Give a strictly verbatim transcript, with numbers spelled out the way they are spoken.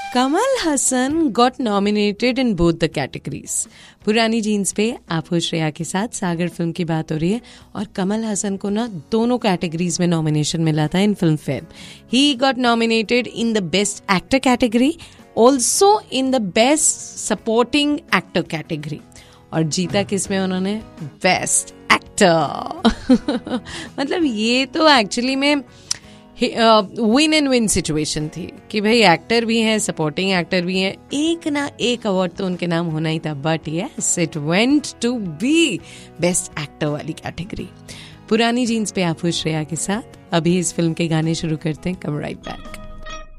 Kamal Haasan got nominated in both the categories. पुरानी jeans पे आप हो श्रेया के साथ, सागर फिल्म की बात हो रही है और कमल हसन को ना दोनों कैटेगरीज में नॉमिनेशन मिला था इन film fair. He got nominated in the best actor category, also in the best supporting actor category, और जीता किस में उन्होंने? Best actor. मतलब ये तो एक्चुअली में विन एंड विन सिचुएशन थी कि भाई एक्टर भी है, सपोर्टिंग एक्टर भी है, एक ना एक अवार्ड तो उनके नाम होना ही था। But yes, it went to be best actor वाली कैटेगरी। पुरानी जीन्स पे आप हो श्रेया के साथ। अभी इस फिल्म के गाने शुरू करते हैं। कम राइट बैक।